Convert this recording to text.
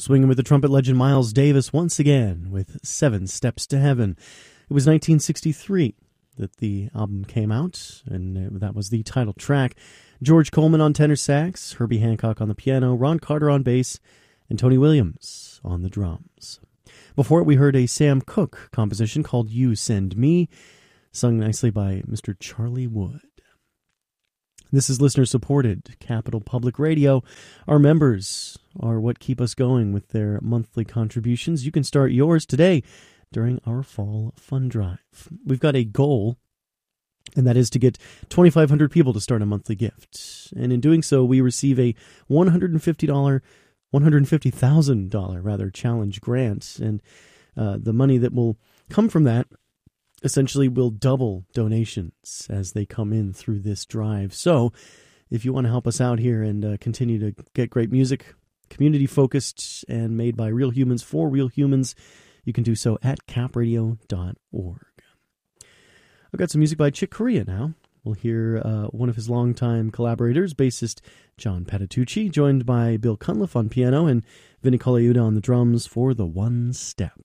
Swinging with the trumpet legend Miles Davis once again with 7 Steps to Heaven. It was 1963 that the album came out, and that was the title track. George Coleman on tenor sax, Herbie Hancock on the piano, Ron Carter on bass, and Tony Williams on the drums. Before it, we heard a Sam Cooke composition called You Send Me, sung nicely by Mr. Charlie Wood. This is listener-supported Capital Public Radio. Our members are what keep us going with their monthly contributions. You can start yours today during our fall fund drive. We've got a goal, and that is to get 2,500 people to start a monthly gift. And in doing so, we receive a $150,000 challenge grant. And the money that will come from that essentially will double donations as they come in through this drive. So if you want to help us out here and continue to get great music, community-focused and made by real humans for real humans, you can do so at capradio.org. I've got some music by Chick Corea now. We'll hear one of his longtime collaborators, bassist John Patitucci, joined by Bill Cunliffe on piano and Vinny Colaiuta on the drums for The One Step.